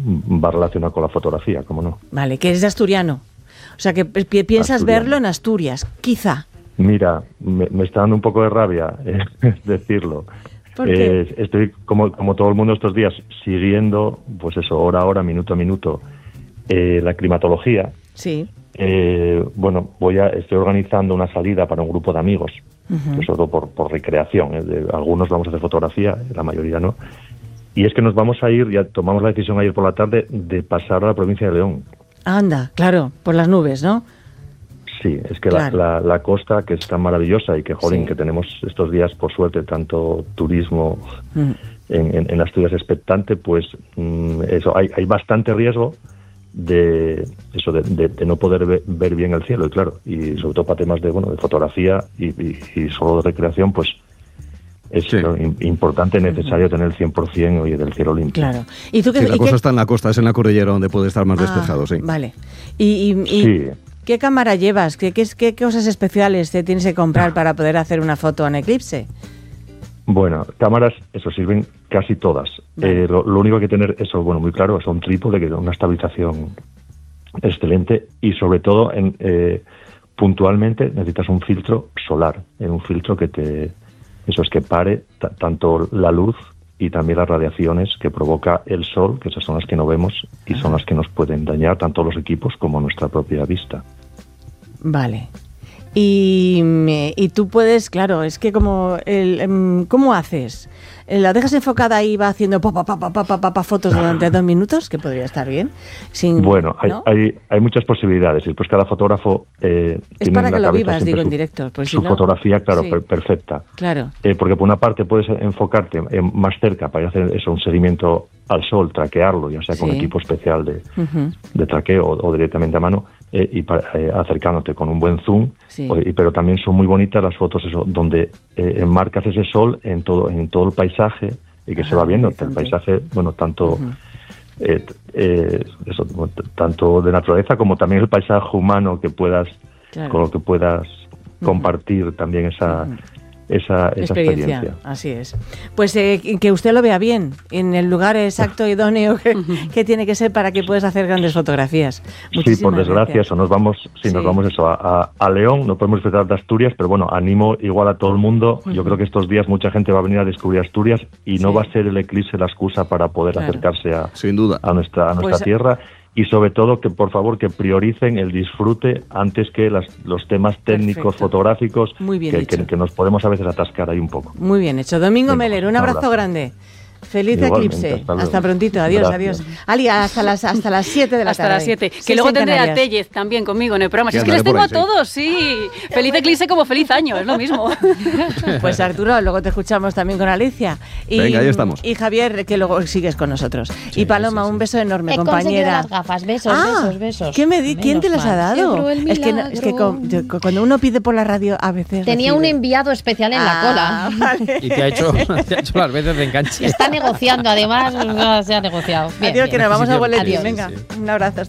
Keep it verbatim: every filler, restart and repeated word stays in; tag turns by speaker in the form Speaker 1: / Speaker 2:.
Speaker 1: va relacionado con la fotografía, ¿cómo no?
Speaker 2: Vale, que eres asturiano. O sea, que pi- piensas asturiano. Verlo en Asturias, quizá.
Speaker 1: Mira, me, me está dando un poco de rabia eh, decirlo.
Speaker 2: ¿Por qué?
Speaker 1: Eh, estoy, como, como todo el mundo estos días, siguiendo, pues eso, hora a hora, minuto a minuto, eh, la climatología.
Speaker 2: Sí.
Speaker 1: Eh, bueno, voy a, estoy organizando una salida para un grupo de amigos, uh-huh. sobre todo por, por recreación. ¿eh? De, algunos vamos a hacer fotografía, la mayoría no. Y es que nos vamos a ir, ya tomamos la decisión ayer por la tarde, de pasar a la provincia de León.
Speaker 2: Anda, claro, por las nubes, ¿no?
Speaker 1: Sí, es que
Speaker 2: claro.
Speaker 1: la, la, la costa, que es tan maravillosa y que, jolín, sí. que tenemos estos días, por suerte, tanto turismo mm. en, en, en Asturias expectante, pues mm, eso hay, hay bastante riesgo de eso de, de, de no poder ver, ver bien el cielo, y claro, y sobre todo para temas de bueno de fotografía y, y, y solo de recreación, pues es sí. importante, necesario uh-huh. tener el cien por ciento oye, del cielo limpio.
Speaker 2: Claro. ¿Y tú qué,
Speaker 3: sí, la
Speaker 2: y
Speaker 3: cosa
Speaker 2: qué...
Speaker 3: está en la costa, es en la cordillera donde puede estar más
Speaker 2: ah,
Speaker 3: despejado, sí.
Speaker 2: Vale. ¿Y, y, y
Speaker 1: sí.
Speaker 2: qué cámara llevas? ¿Qué, qué, qué cosas especiales te tienes que comprar para poder hacer una foto en eclipse?
Speaker 1: Bueno, cámaras, eso sirven casi todas. Vale. Eh, lo, lo único que tener, eso, bueno, muy claro, es un trípode que da una estabilización excelente y sobre todo, en, eh, puntualmente necesitas un filtro solar, eh, un filtro que te, eso es que pare t- tanto la luz y también las radiaciones que provoca el sol, que esas son las que no vemos y son las que nos pueden dañar tanto los equipos como nuestra propia vista.
Speaker 2: Vale. Y, y tú puedes, claro, es que como, el, ¿cómo haces? ¿La dejas enfocada y va haciendo pa, pa, pa, pa, pa, pa, pa, fotos durante dos minutos? Que podría estar bien. Sin,
Speaker 1: bueno, hay,
Speaker 2: ¿no? hay,
Speaker 1: hay muchas posibilidades. Y pues cada fotógrafo eh,
Speaker 2: es
Speaker 1: tiene
Speaker 2: para
Speaker 1: en la
Speaker 2: que lo
Speaker 1: cabeza
Speaker 2: vivas, digo,
Speaker 1: su,
Speaker 2: en directo. Pues
Speaker 1: su
Speaker 2: si no,
Speaker 1: fotografía, claro,
Speaker 2: sí.
Speaker 1: per- perfecta.
Speaker 2: Claro.
Speaker 1: Eh, porque por una parte puedes enfocarte eh, más cerca para hacer eso, un seguimiento al sol, traquearlo, ya sea con
Speaker 2: sí.
Speaker 1: equipo especial de,
Speaker 2: uh-huh.
Speaker 1: de traqueo o, o directamente a mano, eh, y para, eh, acercándote con un buen zoom.
Speaker 2: Sí.
Speaker 1: O, y, pero también son muy bonitas las fotos eso, donde eh, enmarcas ese sol en todo, en todo el paisaje y que ah, se va viendo el paisaje, bueno, tanto uh-huh. eh, eh, eso, tanto de naturaleza como también el paisaje humano que puedas, claro. con lo que puedas uh-huh. compartir también esa uh-huh. Esa, esa experiencia. experiencia.
Speaker 2: Así es. Pues eh, que usted lo vea bien, en el lugar exacto, idóneo que, que tiene que ser para que puedas hacer grandes fotografías.
Speaker 1: Muchísimas sí, por desgracia, eso nos vamos, sí, sí. nos vamos eso a, a, a León, no podemos disfrutar de Asturias, pero bueno, animo igual a todo el mundo. Uh-huh. Yo creo que estos días mucha gente va a venir a descubrir Asturias y sí. no va a ser el eclipse la excusa para poder claro. acercarse a,
Speaker 3: Sin duda.
Speaker 1: a nuestra, a nuestra
Speaker 2: pues,
Speaker 1: tierra. Y sobre todo que por favor que prioricen el disfrute antes que las, los temas técnicos, perfecto. Fotográficos,
Speaker 2: muy bien
Speaker 1: que, que, que nos podemos a veces atascar ahí un poco.
Speaker 2: Muy bien hecho. Domingo Venga, Meller, un abrazo, abrazo grande. Feliz
Speaker 1: Igualmente,
Speaker 2: eclipse.
Speaker 1: Hasta,
Speaker 2: hasta prontito. Adiós,
Speaker 1: Gracias.
Speaker 2: adiós. Ali, hasta las hasta las siete de la
Speaker 4: hasta
Speaker 2: tarde.
Speaker 4: Hasta las siete. Que luego tendré a Tellez también conmigo en el programa. Si es que les tengo a todos, sí. Feliz eclipse como feliz año, es lo mismo.
Speaker 2: Pues Arturo, luego te escuchamos también con Alicia. Y,
Speaker 3: Venga, ahí estamos.
Speaker 2: Y Javier, que luego sigues con nosotros. Sí, y Paloma, sí, sí. un beso enorme,
Speaker 5: He
Speaker 2: compañera.
Speaker 5: las gafas, besos,
Speaker 2: ah,
Speaker 5: besos, besos.
Speaker 2: ¿qué me di- ¿Quién te las ha dado? Es que, no, es que con, yo, cuando uno pide por la radio, a veces.
Speaker 5: Tenía
Speaker 2: recibe.
Speaker 5: un enviado especial en
Speaker 2: ah,
Speaker 5: la cola.
Speaker 2: Vale.
Speaker 6: Y te ha hecho, te ha hecho las veces de enganche.
Speaker 5: Está negociando, además. No se ha negociado. Bien,
Speaker 2: Adiós,
Speaker 5: bien.
Speaker 2: que nos vamos
Speaker 6: Sí,
Speaker 2: a boletín.
Speaker 5: Adiós.
Speaker 2: Venga,
Speaker 6: sí.
Speaker 2: un abrazo.